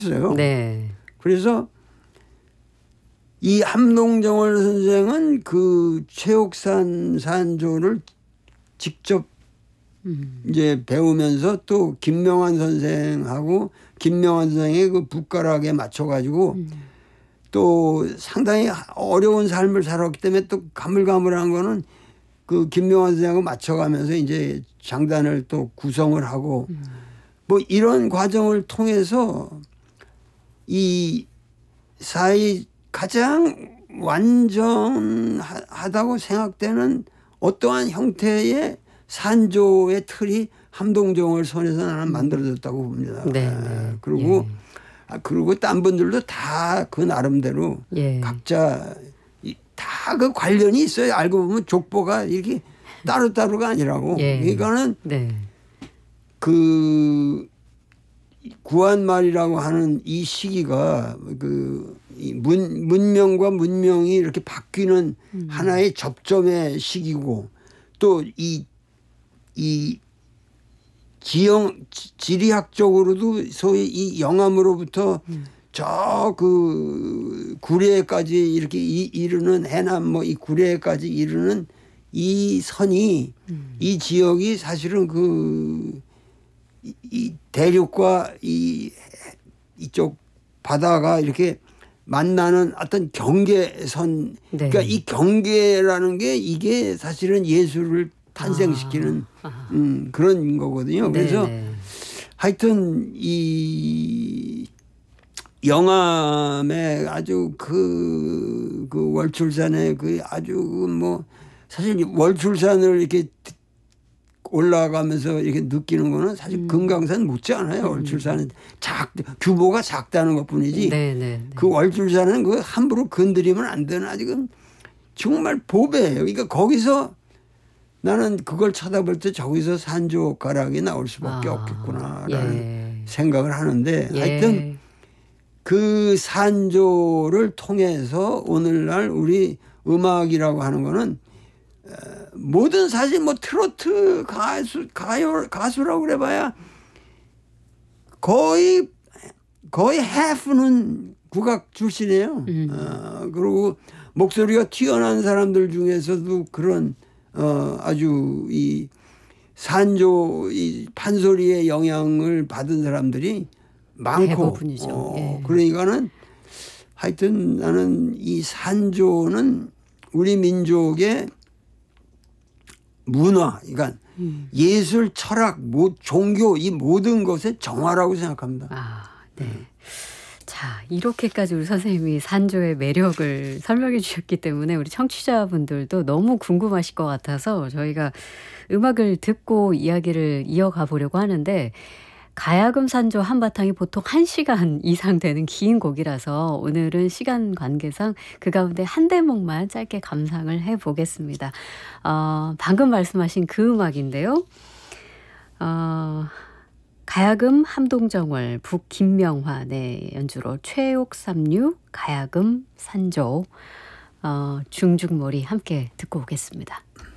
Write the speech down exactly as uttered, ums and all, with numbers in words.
있어요. 네. 그래서 이 함동정월 선생은 그 최옥산 산조를 직접 음. 이제 배우면서 또 김명환 선생하고 김명환 선생의 그 붓가락에 맞춰가지고 음. 또 상당히 어려운 삶을 살았기 때문에 또 가물가물한 거는 그 김명환 선생하고 맞춰가면서 이제 장단을 또 구성을 하고 음. 뭐 이런 과정을 통해서 이 사이 가장 완전하다고 생각되는 어떠한 형태의 산조의 틀이 함동정월 선에서 나는 만들어졌다고 봅니다. 네, 네. 그리고 예. 아, 그리고 딴 분들도 다 그 나름대로 예. 각자 다 그 관련이 있어요. 알고 보면 족보가 이렇게 따로따로가 아니라고. 예. 그러니까는 네. 그 구한말이라고 하는 이 시기가 그 문, 문명과 문명이 이렇게 바뀌는 음. 하나의 접점의 시기고 또 이 이 지형 지리학적으로도 소위 이 영암으로부터 음. 저 그 구례까지 이렇게 이, 이르는 해남 뭐 이 구례까지 이르는 이 선이 음. 이 지역이 사실은 그 이, 이 대륙과 이 이쪽 바다가 이렇게 만나는 어떤 경계선 네. 그러니까 이 경계라는 게 이게 사실은 예술을 탄생시키는 아. 아. 음, 그런 거거든요. 그래서 네네. 하여튼 이 영암의 아주 그, 그 월출산에 그 아주 뭐 사실 월출산을 이렇게 올라가면서 이렇게 느끼는 거는 사실 음. 금강산 못지 않아요. 음. 월출산은 작, 규모가 작다는 것 뿐이지. 네네. 그 월출산은 그 함부로 건드리면 안 되는 아직은 정말 보배예요. 그러니까 거기서 나는 그걸 쳐다볼 때 저기서 산조 가락이 나올 수밖에 아. 없겠구나라는 예. 생각을 하는데 예. 하여튼 그 산조를 통해서 오늘날 우리 음악이라고 하는 거는 모든 사실 뭐 트로트 가수 가요 가수라고 그래봐야 거의 거의 half는 국악 출신이에요. 음. 어, 그리고 목소리가 튀어나온 사람들 중에서도 그런 어, 아주 이 산조 이 판소리의 영향을 받은 사람들이 많고 대부분이죠. 어, 예. 그러니까는 하여튼 나는 이 산조는 우리 민족의 문화, 그러니까 음. 예술, 철학, 모, 종교 이 모든 것의 정화라고 생각합니다. 아, 네. 자, 이렇게까지 우리 선생님이 산조의 매력을 설명해 주셨기 때문에 우리 청취자분들도 너무 궁금하실 것 같아서 저희가 음악을 듣고 이야기를 이어가 보려고 하는데 가야금 산조 한바탕이 보통 한 시간 이상 되는 긴 곡이라서 오늘은 시간 관계상 그 가운데 한 대목만 짧게 감상을 해보겠습니다. 어, 방금 말씀하신 그 음악인데요. 어, 가야금 함동정월 북 김명화 네, 연주로 최옥삼류 가야금 산조 어, 중중몰이 함께 듣고 오겠습니다.